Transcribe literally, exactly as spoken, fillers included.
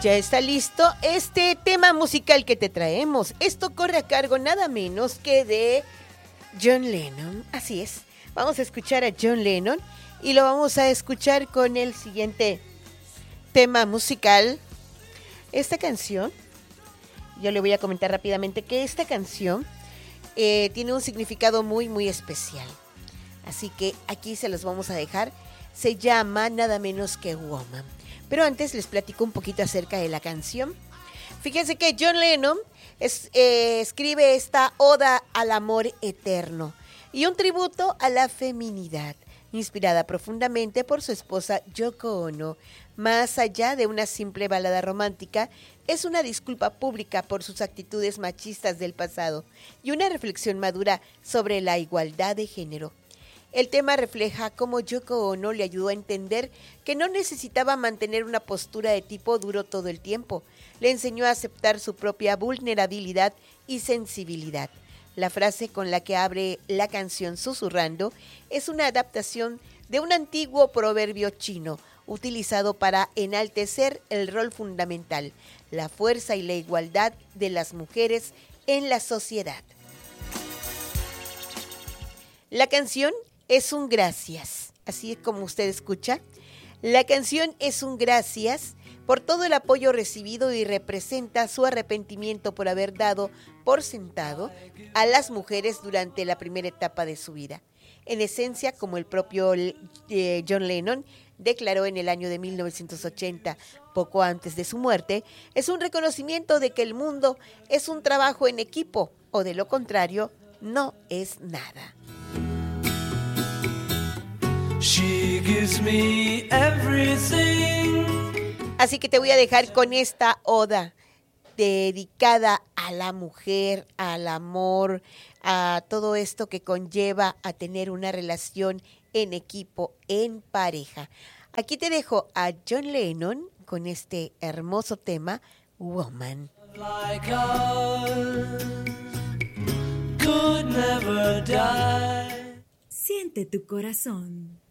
Ya está listo este tema musical que te traemos. Esto corre a cargo nada menos que de John Lennon. Así es, vamos a escuchar a John Lennon y lo vamos a escuchar con el siguiente tema musical. Esta canción, yo le voy a comentar rápidamente que esta canción eh, tiene un significado muy muy especial. Así que aquí se los vamos a dejar. Se llama nada menos que Woman. Pero antes les platico un poquito acerca de la canción. Fíjense que John Lennon es, eh, escribe esta oda al amor eterno y un tributo a la feminidad, inspirada profundamente por su esposa Yoko Ono. Más allá de una simple balada romántica, es una disculpa pública por sus actitudes machistas del pasado y una reflexión madura sobre la igualdad de género. El tema refleja cómo Yoko Ono le ayudó a entender que no necesitaba mantener una postura de tipo duro todo el tiempo. Le enseñó a aceptar su propia vulnerabilidad y sensibilidad. La frase con la que abre la canción Susurrando es una adaptación de un antiguo proverbio chino utilizado para enaltecer el rol fundamental, la fuerza y la igualdad de las mujeres en la sociedad. La canción es un gracias, así es como usted escucha. La canción es un gracias por todo el apoyo recibido y representa su arrepentimiento por haber dado por sentado a las mujeres durante la primera etapa de su vida. En esencia, como el propio eh, John Lennon declaró en el año de mil novecientos ochenta, poco antes de su muerte, es un reconocimiento de que el mundo es un trabajo en equipo, o de lo contrario, no es nada. She gives me everything. Así que te voy a dejar con esta oda dedicada a la mujer, al amor, a todo esto que conlleva a tener una relación en equipo, en pareja. Aquí te dejo a John Lennon con este hermoso tema, Woman. Like ours could never die. Siente tu corazón.